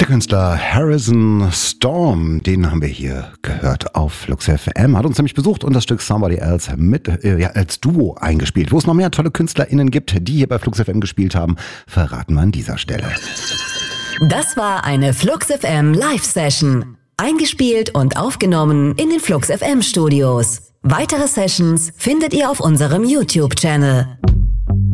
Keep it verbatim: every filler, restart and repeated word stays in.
Der Künstler Harrison Storm, den haben wir hier gehört auf Flux F M, hat uns nämlich besucht und das Stück Somebody Else mit, äh, ja, als Duo eingespielt. Wo es noch mehr tolle KünstlerInnen gibt, die hier bei Flux F M gespielt haben, verraten wir an dieser Stelle. Das war eine Flux F M Live-Session. Eingespielt und aufgenommen in den Flux F M Studios. Weitere Sessions findet ihr auf unserem YouTube-Channel.